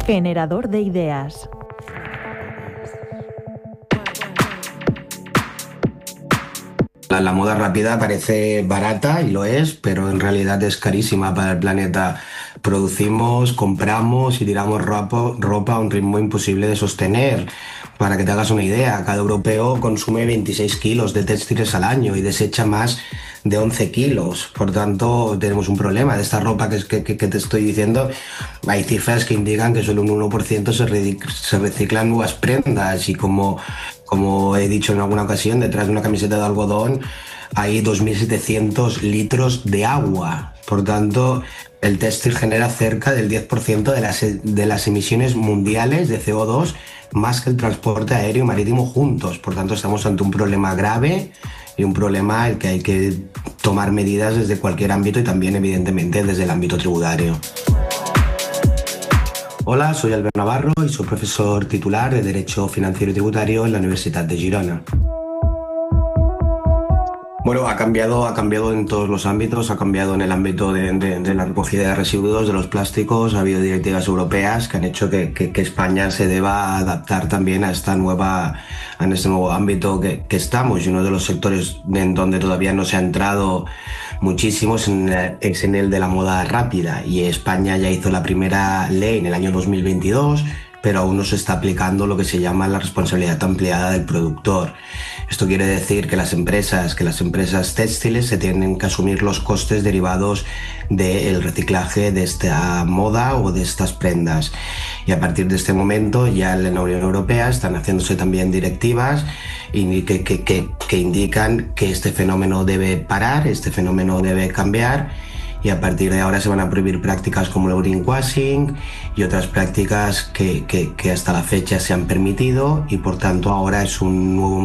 Generador de ideas. La moda rápida parece barata y lo es, pero en realidad es carísima para el planeta. Producimos, compramos y tiramos ropa a un ritmo imposible de sostener. Para que te hagas una idea, cada europeo consume 26 kilos de textiles al año y desecha más de 11 kilos. Por tanto, tenemos un problema. De esta ropa que te estoy diciendo, hay cifras que indican que solo un 1% se reciclan nuevas prendas y como he dicho en alguna ocasión, detrás de una camiseta de algodón hay 2.700 litros de agua. Por tanto, el textil genera cerca del 10% de las emisiones mundiales de CO2, más que el transporte aéreo y marítimo juntos. Por tanto, estamos ante un problema grave y un problema al que hay que tomar medidas desde cualquier ámbito y también, evidentemente, desde el ámbito tributario. Hola, soy Albert Navarro y soy profesor titular de Derecho Financiero y Tributario en la Universidad de Girona. Bueno, ha cambiado en todos los ámbitos, ha cambiado en el ámbito de la recogida de residuos, de los plásticos, ha habido directivas europeas que han hecho que España se deba adaptar también a este nuevo ámbito que estamos, y uno de los sectores en donde todavía no se ha entrado muchísimo es en el de la moda rápida, y España ya hizo la primera ley en el año 2022, pero aún no se está aplicando lo que se llama la responsabilidad ampliada del productor. Esto quiere decir que las empresas textiles se tienen que asumir los costes derivados del reciclaje de esta moda o de estas prendas. Y a partir de este momento ya en la Unión Europea están haciéndose también directivas que indican que este fenómeno debe parar, este fenómeno debe cambiar. Y a partir de ahora se van a prohibir prácticas como el greenwashing y otras prácticas que hasta la fecha se han permitido, y por tanto ahora es un nuevo